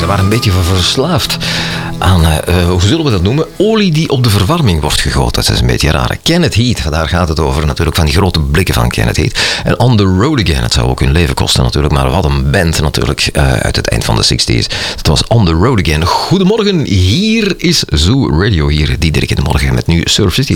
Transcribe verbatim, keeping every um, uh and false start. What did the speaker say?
Ze waren een beetje verslaafd aan, uh, hoe zullen we dat noemen? Olie die op de verwarming wordt gegoten. Dat is een beetje raar. Kenneth Heat, daar gaat het over natuurlijk, van die grote blikken van Kenneth Heat. En On The Road Again, het zou ook hun leven kosten natuurlijk, maar wat een band natuurlijk uh, uit het eind van de zestig's. Dat was On The Road Again. Goedemorgen, hier is Zoo Radio, hier Diederik in de morgen met nu Surf City.